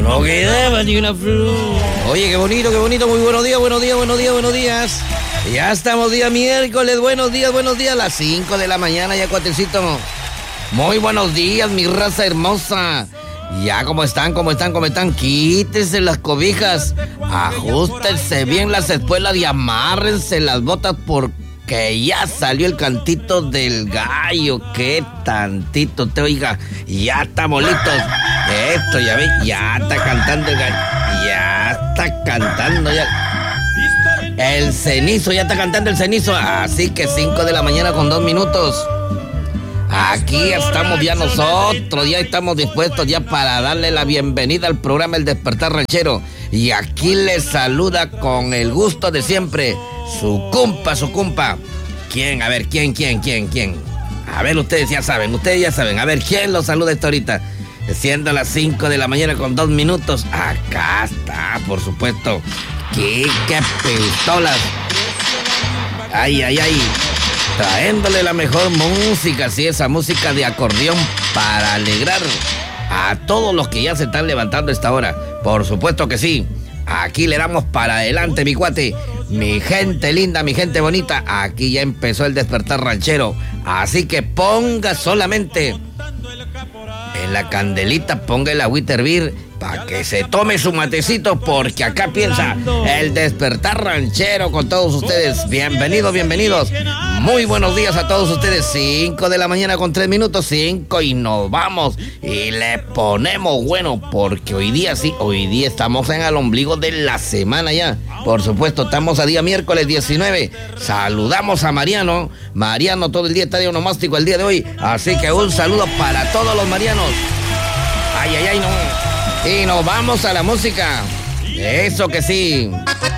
No quedaba ni una flor. Oye, qué bonito, muy buenos días, buenos días. Ya estamos día miércoles, buenos días, las 5 de la mañana ya, cuatecito. Muy buenos días, mi raza hermosa. Ya, ¿cómo están? Quítense las cobijas, ajustense bien las espuelas y amárrense las botas porque ya salió el cantito del gallo. Qué tantito te oiga, ya estamos listos. Esto, ya ves, ya está cantando el gallo, ya está cantando ya. El cenizo, ya está cantando el cenizo, así que 5 de la mañana con 2 minutos. Aquí estamos ya nosotros, ya estamos dispuestos ya para darle la bienvenida al programa El Despertar Ranchero. Y aquí les saluda con el gusto de siempre, su compa. ¿Quién? A ver, ¿quién? A ver, ustedes ya saben. A ver, ¿quién los saluda esta ahorita? Siendo las 5 de la mañana con 2 minutos. Acá está, por supuesto. ¡Qué pistolas! ¡Ay! Traéndole la mejor música, sí, esa música de acordeón para alegrar a todos los que ya se están levantando a esta hora. Por supuesto que sí. Aquí le damos para adelante, mi cuate. Mi gente linda, mi gente bonita. Aquí ya empezó el Despertar Ranchero. Así que ponga solamente en la candelita, ponga el agüita a hervir para que se tome su matecito, porque acá piensa el Despertar Ranchero con todos ustedes. Bienvenidos. Muy buenos días a todos ustedes. 5 de la mañana con 3 minutos, 5 y nos vamos. Y le ponemos bueno, porque hoy día estamos en el ombligo de la semana ya. Por supuesto, estamos a día miércoles 19. Saludamos a Mariano. Mariano todo el día está de onomástico el día de hoy. Así que un saludo para todos los marianos. Ay, no. Y nos vamos a la música. Eso que sí.